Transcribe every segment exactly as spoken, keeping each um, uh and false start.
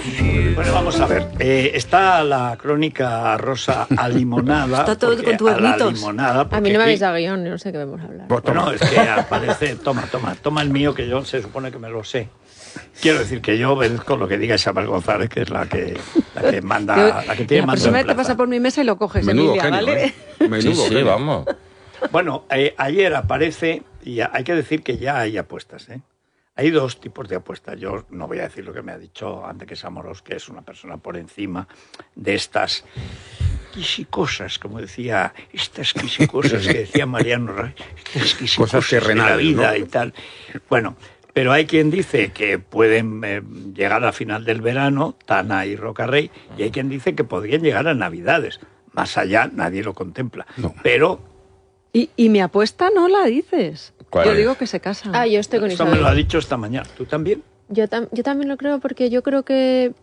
Bueno, vamos a ver. Eh, está la crónica rosa alimonada. Está todo con tus ernitos. A mí no me habéis dado guión, no sé qué vamos a hablar. Bueno, es que aparece... Toma, toma, toma el mío, que yo se supone que me lo sé. Quiero decir que yo obedezco lo que diga Isabel González, que es la que, la que manda, yo, la que tiene la mando persona en te plaza. pasa por mi mesa y lo coges, Menudo Emilia, genio, ¿vale? ¿eh? Menudo Sí, sí, genio. vamos. Bueno, eh, ayer aparece, y hay que decir que ya hay apuestas, ¿eh? Hay dos tipos de apuestas. Yo no voy a decir lo que me ha dicho Antequera Amorós, que es una persona por encima de estas quisicosas, como decía, estas quisicosas que decía Mariano Rajoy, estas quisicosas Cosas terrenales, de la vida, ¿no? y tal. Bueno, pero hay quien dice que pueden eh, llegar a final del verano, Tana y Rocarrey, y hay quien dice que podrían llegar a Navidades. Más allá nadie lo contempla. No. Pero Y, y mi apuesta no la dices. ¿Cuál Yo es? digo que se casan. Ah, yo estoy con esto me Isabel. lo ha dicho esta mañana. ¿Tú también? Yo, tam- yo también lo creo porque yo creo que...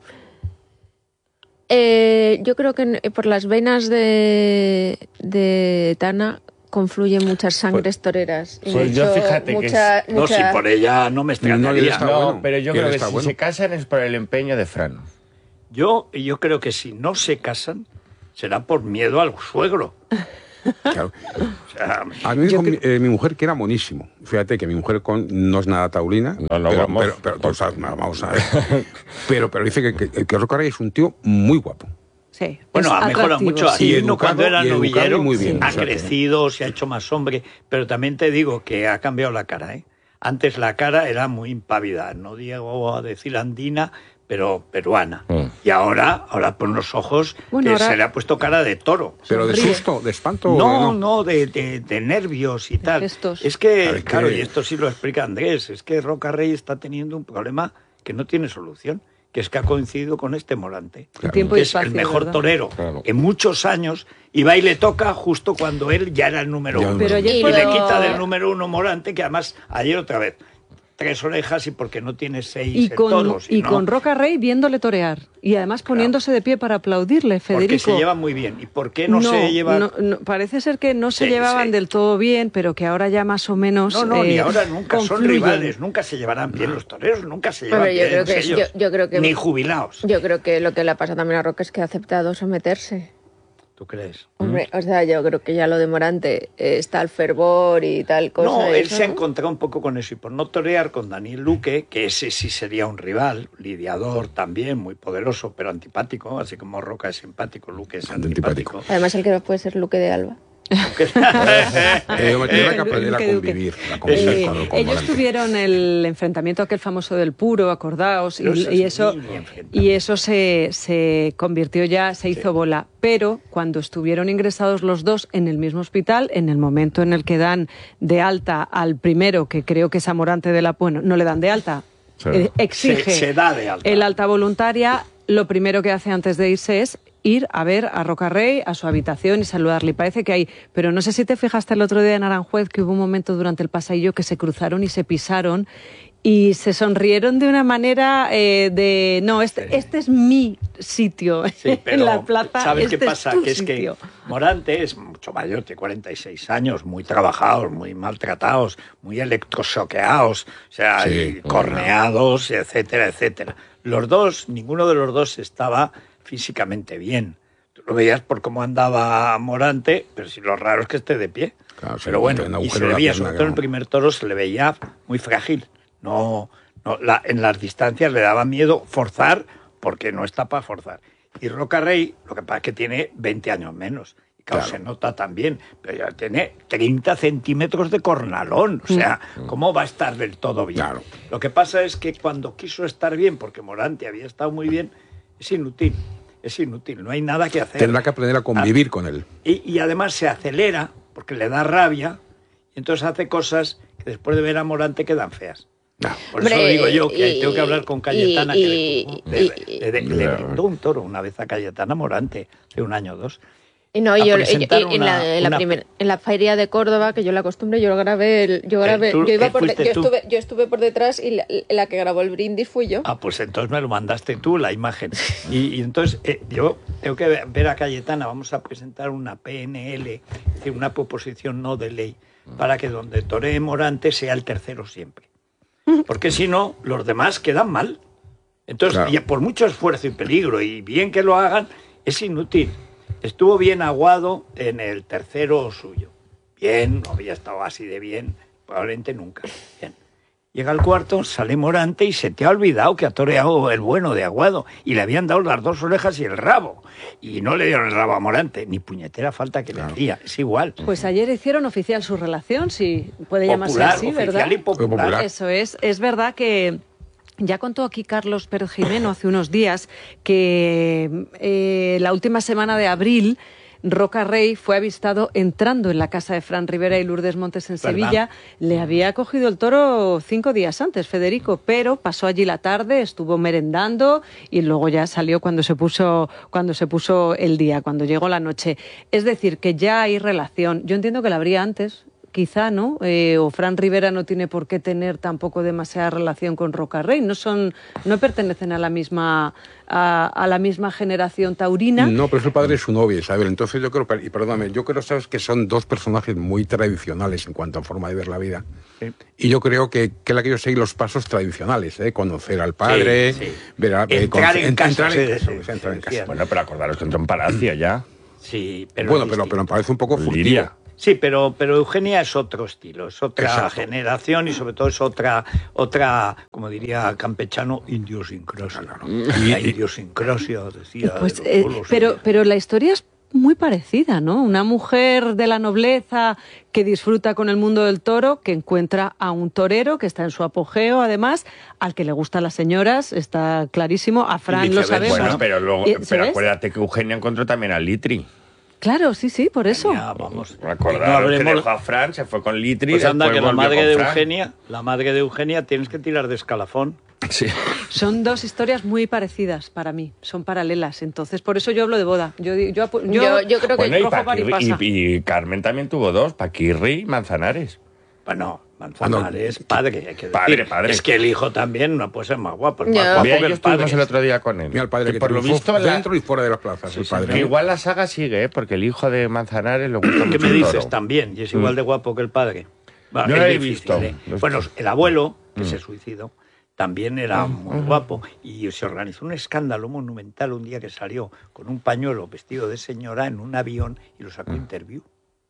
eh, yo creo que en- por las venas de, de Tana confluyen muchas sangres toreras. Y pues yo mucho- fíjate que mucha, No, si mucha- por ella no me extrañaría. Está No, bueno. pero yo ¿Quién creo que está si bueno? se casan es por el empeño de Fran. Yo, yo creo que si no se casan, será por miedo al suegro. Claro. O sea, A mí me Yo dijo creo- mi, eh, mi mujer que era monísimo. Fíjate que mi mujer con, no es nada taurina. No, no, pero, vamos. pero, pero, pero, o sea, no, vamos a ver. pero, pero dice que, que, que Rocarrey es un tío muy guapo. Sí, bueno, es ha mejorado atractivo, mucho. sí. Y Así, no, educado, cuando era y educado novillero, y muy bien, ha o sea que- crecido, se ha hecho más hombre. Pero también te digo que ha cambiado la cara, ¿eh? Antes la cara era muy impávida. No llego a decir andina, pero peruana. Mm. Y ahora, ahora por los ojos, Bueno, que ahora- se le ha puesto cara de toro. Pero de Sonríe. susto, de espanto. No, no, de, de, de nervios y tal. gestos. Es que, A ver, claro, ¿qué? y esto sí lo explica Andrés, es que Rocarrey está teniendo un problema que no tiene solución, que es que ha coincidido con este Morante, Claro. Tiempo que y es el espacio, mejor ¿verdad? torero Claro. en muchos años, y va y le toca justo cuando él ya era el número Ya uno. Pero ayer y por le el- quita del número uno Morante, que además ayer otra vez, tres orejas y porque no tiene seis Y en con, toros. y no- con Roca Rey viéndole torear. Y además poniéndose de pie para aplaudirle, Federico. Porque se llevan muy bien. ¿Y por qué no, se llevan? no, no, parece ser que no se Sí, llevaban sí. del todo bien, pero que ahora ya más o menos. No, no, eh, ni ahora nunca son confluyen. rivales, nunca se llevarán bien los toreros, nunca se llevan Hombre, yo bien creo que- entre ellos, yo- yo creo que- ni jubilados. Yo creo que lo que le pasa también a Roca es que ha aceptado someterse. ¿Tú crees? Hombre, o sea, yo creo que ya lo de Morante eh, está el fervor y tal cosa. No, y él eso, se ha ¿no? encontrado un poco con eso y por no torear con Daniel Luque, que ese sí sería un rival, lidiador también, muy poderoso, pero antipático, así como Roca es simpático, Luque es Antipático. antipático. Además, el que puede ser Luque de Alba. Eh, yo me tendrá que aprender a Duque, Duque. convivir. A convivir Eh, con, con ellos Morante. tuvieron el enfrentamiento aquel famoso del puro, acordaos, y, Pero eso y es eso, mini enfrentamiento. y eso se, se convirtió ya, se hizo bola. Pero cuando estuvieron ingresados los dos en el mismo hospital, en el momento en el que dan de alta al primero, que creo que es Amorante de la... Bueno, no le dan de alta, Sí. eh, exige Se- se da de alta. el alta voluntaria, lo primero que hace antes de irse es ir a ver a Rocarrey a su habitación y saludarle. Y parece que hay, pero no sé si te fijaste el otro día en Aranjuez que hubo un momento durante el pasillo que se cruzaron y se pisaron y se sonrieron de una manera eh, de, no, este, este es mi sitio Sí, pero en la plaza. ¿sabes este qué pasa? Es tu Que es que sitio. Morante es mucho mayor, tiene cuarenta y seis años, muy trabajados, muy maltratados, muy electrochoqueados, o sea, Sí, y bueno. corneados, etcétera, etcétera. Los dos, ninguno de los dos estaba físicamente bien. Tú lo veías por cómo andaba Morante, pero si lo raro es que esté de pie. Claro, sí, pero bueno, tiene un y agujero se en le la veía, pierna sobre que todo en el no. primer toro, se le veía muy frágil. No, no la- en las distancias le daba miedo forzar porque no está para forzar. Y Rocarrey, lo que pasa es que tiene veinte años menos. Y claro, Claro. se nota también, pero ya tiene treinta centímetros de cornalón. O sea, ¿cómo va a estar del todo bien? Claro. Lo que pasa es que cuando quiso estar bien, porque Morante había estado muy bien, es inútil. Es inútil, no hay nada que hacer. Tendrá que aprender a convivir con él. Y, y además se acelera porque le da rabia y entonces hace cosas que después de ver a Morante quedan feas. No. Por eso Hombre, digo yo que y- tengo que hablar con Cayetana, y- que le, y- le- y- le- le- le Ya. brindó un toro una vez a Cayetana Morante, hace un año o dos. Y no, a y yo, presentar y- y en, una- la, en, la una- primer- en la feria de Córdoba, que yo la acostumbré, yo lo grabé, el- yo grabé, tú- yo iba eh, por de- fuiste yo tú. estuve, yo estuve por detrás y la, la que grabó el brindis fui yo. Ah, pues entonces me lo mandaste tú, la imagen. Y, y entonces eh, yo tengo que ver- ver a Cayetana, vamos a presentar una P N L, es decir, una proposición no de ley, para que donde toree Morante sea el tercero siempre. Porque si no, los demás quedan mal. Entonces, Claro. y por mucho esfuerzo y peligro, y bien que lo hagan, es inútil. Estuvo bien aguado en el tercero suyo. Bien, no había estado así de bien, probablemente nunca. Bien. Llega al cuarto, sale Morante y se te ha olvidado que ha toreado el bueno de Aguado y le habían dado las dos orejas y el rabo. Y no le dieron el rabo a Morante, ni puñetera falta que Claro. le hacía, es igual. Pues ayer hicieron oficial su relación, si puede llamarse Popular, así, oficial ¿verdad? y popular. Popular. Eso es, es verdad que ya contó aquí Carlos Pérez Jimeno hace unos días que eh, la última semana de abril Roca Rey fue avistado entrando en la casa de Fran Rivera y Lourdes Montes en ¿Verdad? Sevilla. Le había cogido el toro cinco días antes, Federico, pero pasó allí la tarde, estuvo merendando y luego ya salió cuando se puso, cuando se puso el día, cuando llegó la noche. Es decir, que ya hay relación. Yo entiendo que la habría antes, quizá, ¿no? Eh, o Fran Rivera no tiene por qué tener tampoco demasiada relación con Roca Rey. No son, no pertenecen a la misma, a, a la misma generación taurina. No, pero es el padre de su novia, Isabel. Entonces yo creo, y perdóname, yo creo, sabes, que son dos personajes muy tradicionales en cuanto a forma de ver la vida. Sí. Y yo creo que, que él ha querido seguir los pasos tradicionales, ¿eh? Conocer al padre, Sí, sí. ver a, eh, Entrar conocer- en casa, entrar sí, en casa, sí, o sea, entrar en sí, casa. sí. Bueno, pero acordaros que entró en Palacio ya. Sí, pero Bueno, es pero, distinto. pero me parece un poco furtivo. Liria. Sí, pero, pero Eugenia es otro estilo, es otra Exacto. generación y sobre todo es otra, otra, como diría Campechano, idiosincrasia. La idiosincrasia, decía. Pues, de los eh, pueblos pero, indios. pero la historia es muy parecida, ¿no? Una mujer de la nobleza que disfruta con el mundo del toro, que encuentra a un torero que está en su apogeo, además, al que le gustan las señoras, está clarísimo. A Fran lo viceversa. sabemos. Bueno, pero luego, Eh, pero ¿sabes? acuérdate que Eugenia encontró también a Litri. Claro, sí, sí, por eso. Ya, vamos. Acordaros No hablemos- que dejó a Fran, se fue con Litri. Pues anda, después que la volvió madre con de Fran. Eugenia, la madre de Eugenia tienes que tirar de escalafón. Sí. Son dos historias muy parecidas para mí, son paralelas. Entonces, por eso yo hablo de boda. Yo, yo, yo, Yo, yo creo que Bueno, y, cojo par y Paquirri- pasa. y, y Carmen también tuvo dos, Paquirri y Manzanares. Bueno, Manzanares, padre, hay que decir. Padre, padre. Es que el hijo también no puede ser más guapo, es más Ya. guapo Mira, que yo el estuvimos padre. el otro día con él. Mira al padre que, que por lo triunfó visto la- dentro y fuera de las plazas, el padre. que igual la saga sigue, ¿eh? Porque el hijo de Manzanares le gusta mucho ¿Qué me el dices toro. también? Y es igual de guapo que el padre. Va, No es lo he difícil, visto. ¿eh? Lo he Bueno, visto. el abuelo, que se suicidó, también era muy guapo. Y se organizó un escándalo monumental un día que salió con un pañuelo vestido de señora en un avión y lo sacó a interview.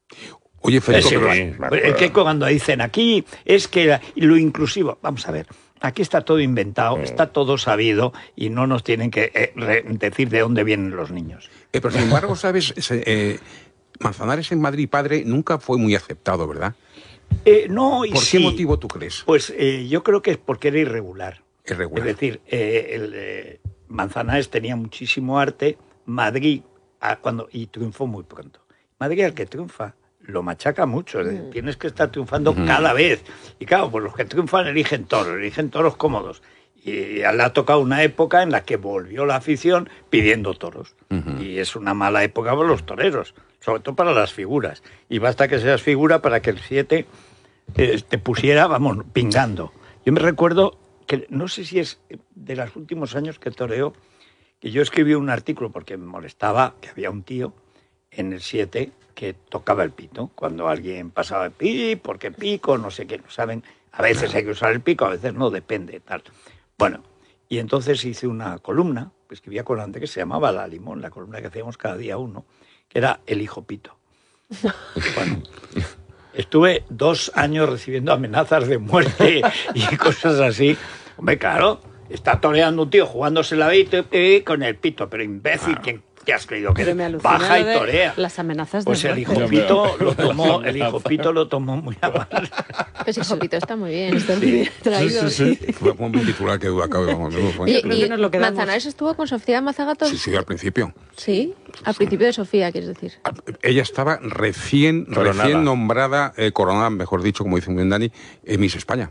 Oye, Federico, Es pero- igual. igual. me acuerdo. Es que cuando dicen aquí es que la- lo inclusivo, vamos a ver, aquí está todo inventado, está todo sabido y no nos tienen que eh, re- decir de dónde vienen los niños. eh, pero sin embargo, ¿sabes? Se- eh, Manzanares en Madrid padre nunca fue muy aceptado, ¿verdad? Eh, no, y ¿Por sí. qué motivo tú crees? Pues eh, yo creo que es porque era irregular. Irregular. Es decir, eh, el, eh, Manzanares tenía muchísimo arte, Madrid, ah, cuando, y triunfó muy pronto. Madrid, al que triunfa, lo machaca mucho. Es decir, tienes que estar triunfando cada vez. Y claro, pues los que triunfan eligen toros, eligen toros cómodos. Y le ha tocado una época en la que volvió la afición pidiendo toros. Y es una mala época para los toreros, sobre todo para las figuras. Y basta que seas figura para que el siete eh, te pusiera, vamos, pingando. Yo me recuerdo que, no sé si es de los últimos años que toreó, que yo escribí un artículo porque me molestaba que había un tío en el siete que tocaba el pito. Cuando alguien pasaba el pi, porque pico, no sé qué, no saben. A veces hay que usar el pico, a veces no, depende, tal. Bueno, y entonces hice una columna, que escribía con antes, que se llamaba La Limón, la columna que hacíamos cada día uno, que era El hijo pito. Bueno, estuve dos años recibiendo amenazas de muerte y cosas así. Hombre, claro, está toreando un tío jugándose la vida y con el pito, pero imbécil, ¿quién te has creído que Pero es? me alucina Baja y lo de torea. las amenazas de Pues el muerte. hijo pito lo tomó, el hijo pito lo tomó muy a mal. Pues el Jopito está muy bien. Está muy bien traído, sí. Fue un titular que duda cabe, vamos. menudo fue. Oye, creo y que nos lo quedamos. Manzanares estuvo con Sofía Mazagato. Sí, sí, al principio. Sí, al principio de Sofía, quieres decir. Ella estaba recién, Coronada. recién nombrada, eh, coronada, mejor dicho, como dice muy bien Dani, eh, Miss España,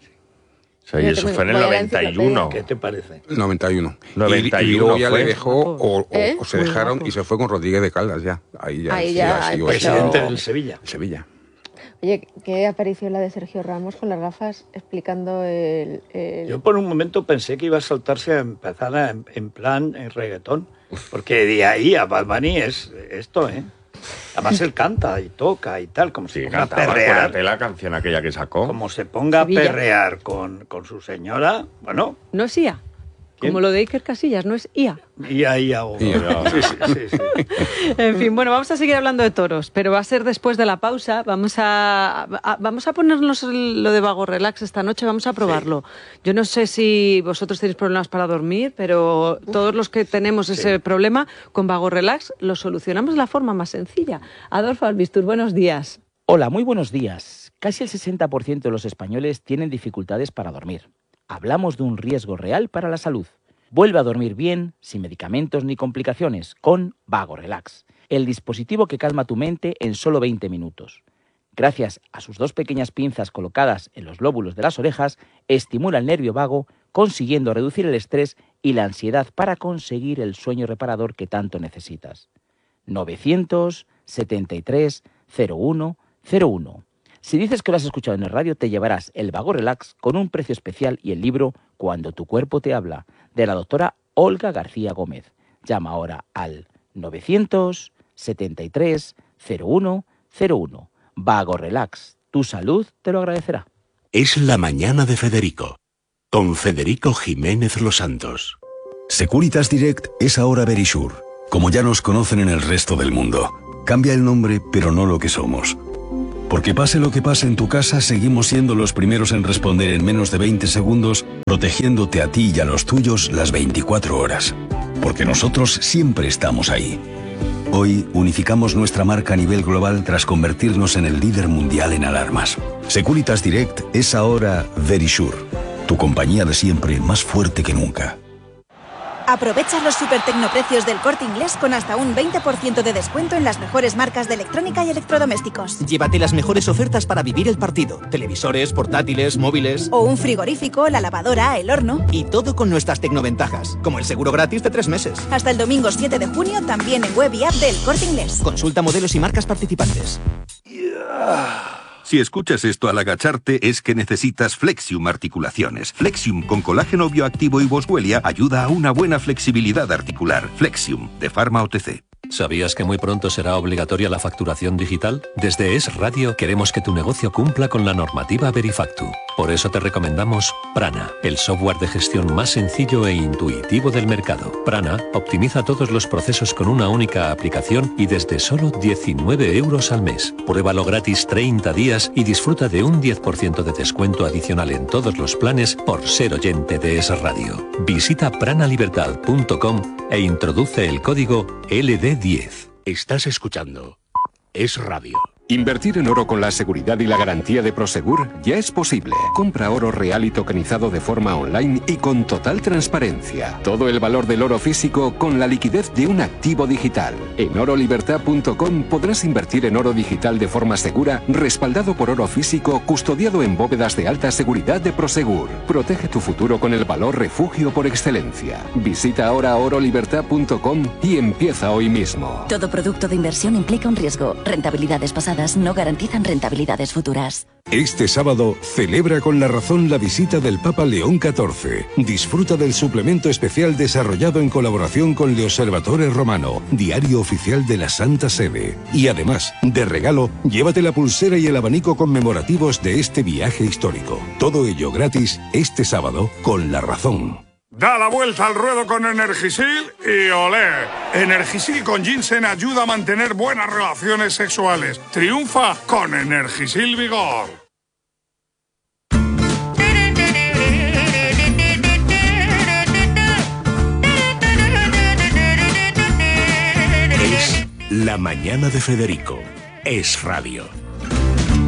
O sea, y eso fue en el Voy a la noventa y uno. ¿Qué te parece? noventa y uno. noventa y Y, y luego uno ya fue. le dejó, o, o- ¿Eh? o se Muy dejaron guapo. y se fue con Rodríguez de Caldas ya. Ahí ya, Ahí sí, ya siguió empezó. siendo Presidente del Sevilla. Sevilla. Oye, ¿qué apareció la de Sergio Ramos con las gafas explicando el... el- Yo por un momento pensé que iba a saltarse a empezar a- en, en plan en reggaetón, porque de ahí a Bad Bunny es esto, ¿eh? Además él canta y toca y tal, como Sí, se ponga a cantaba, perrear, acuérdate la canción aquella que sacó. como se ponga a Sevilla. perrear con, con su señora, bueno, ¿No es I A? Como lo de Iker Casillas, ¿no es I A? I A, I A. O... I A. Sí, sí, sí, sí. En fin, bueno, vamos a seguir hablando de toros, pero va a ser después de la pausa. Vamos a, a- vamos a ponernos el- lo de Vago Relax esta noche, vamos a probarlo. Yo no sé si vosotros tenéis problemas para dormir, pero todos los que tenemos ese problema, con Vago Relax lo solucionamos de la forma más sencilla. Adolfo Albistur, buenos días. Hola, muy buenos días. Casi el sesenta por ciento de los españoles tienen dificultades para dormir. Hablamos de un riesgo real para la salud. Vuelve a dormir bien, sin medicamentos ni complicaciones, con Vago Relax, el dispositivo que calma tu mente en solo veinte minutos. Gracias a sus dos pequeñas pinzas colocadas en los lóbulos de las orejas, estimula el nervio vago, consiguiendo reducir el estrés y la ansiedad para conseguir el sueño reparador que tanto necesitas. novecientos setenta y tres cero uno cero uno. Si dices que lo has escuchado en el radio, te llevarás el Vago Relax con un precio especial y el libro Cuando tu cuerpo te habla, de la doctora Olga García Gómez. Llama ahora al novecientos setenta y tres cero uno cero uno. Vago Relax, tu salud te lo agradecerá. Es la mañana de Federico, con Federico Jiménez Los Santos. Securitas Direct es ahora Verisure, como ya nos conocen en el resto del mundo. Cambia el nombre, pero no lo que somos. Porque pase lo que pase en tu casa, seguimos siendo los primeros en responder en menos de veinte segundos, protegiéndote a ti y a los tuyos las veinticuatro horas. Porque nosotros siempre estamos ahí. Hoy unificamos nuestra marca a nivel global tras convertirnos en el líder mundial en alarmas. Securitas Direct es ahora Verisure, tu compañía de siempre más fuerte que nunca. Aprovecha los super tecnoprecios del Corte Inglés con hasta un veinte por ciento de descuento en las mejores marcas de electrónica y electrodomésticos. Llévate las mejores ofertas para vivir el partido. Televisores, portátiles, móviles... O un frigorífico, la lavadora, el horno... Y todo con nuestras tecnoventajas, como el seguro gratis de tres meses. Hasta el domingo siete de junio también en web y app del Corte Inglés. Consulta modelos y marcas participantes. Si escuchas esto al agacharte es que necesitas Flexium Articulaciones. Flexium con colágeno bioactivo y boswellia ayuda a una buena flexibilidad articular. Flexium, de Pharma O T C. ¿Sabías que muy pronto será obligatoria la facturación digital? Desde Es Radio queremos que tu negocio cumpla con la normativa Verifactu. Por eso te recomendamos Prana, el software de gestión más sencillo e intuitivo del mercado. Prana optimiza todos los procesos con una única aplicación y desde solo diecinueve euros al mes. Pruébalo gratis treinta días y disfruta de un diez por ciento de descuento adicional en todos los planes por ser oyente de Es Radio. Visita pranalibertad punto com e introduce el código L D diez. Estás escuchando Es Radio. Invertir en oro con la seguridad y la garantía de Prosegur ya es posible. Compra oro real y tokenizado de forma online y con total transparencia. Todo el valor del oro físico con la liquidez de un activo digital. En oro libertad punto com podrás invertir en oro digital de forma segura, respaldado por oro físico, custodiado en bóvedas de alta seguridad de Prosegur. Protege tu futuro con el valor refugio por excelencia. Visita ahora oro libertad punto com y empieza hoy mismo. Todo producto de inversión implica un riesgo. Rentabilidades pasadas no garantizan rentabilidades futuras. Este sábado celebra con La Razón la visita del Papa León catorce. Disfruta del suplemento especial desarrollado en colaboración con Le Osservatore Romano, diario oficial de la Santa Sede. Y además, de regalo, llévate la pulsera y el abanico conmemorativos de este viaje histórico. Todo ello gratis este sábado con La Razón. Da la vuelta al ruedo con Energisil y olé. Energisil con ginseng ayuda a mantener buenas relaciones sexuales. Triunfa con Energisil Vigor. Es la mañana de Federico. Es Radio.